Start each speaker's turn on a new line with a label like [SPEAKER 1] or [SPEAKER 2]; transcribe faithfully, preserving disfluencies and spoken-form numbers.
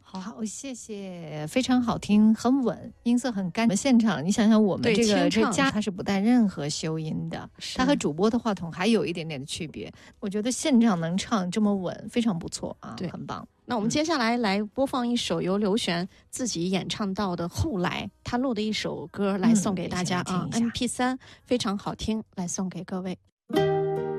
[SPEAKER 1] 好，谢谢，非常好听，很稳，音色很干。现场你想想，我们这个这家它是不带任何修音的，它和主播的话筒还有一点点的区别。我觉得现场能唱这么稳，非常不错啊，对，很棒。
[SPEAKER 2] 那我们接下来来播放一首由刘璇自己演唱到的《后来》，他录的一首歌来送给大家啊、嗯、，M P 三 非常好听，来送给各位。